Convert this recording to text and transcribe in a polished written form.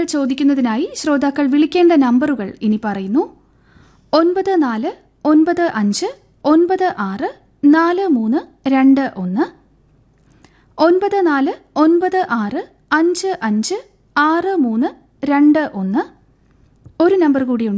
ചോദ്യങ്ങൾ ചോദിക്കുന്നതിനായി ശ്രോതാക്കൾ വിളിക്കേണ്ട നമ്പറുകൾ ഇനി പറയുന്നു: 9495964321, 9496556321. ഒരു നമ്പർ കൂടിയുണ്ട്,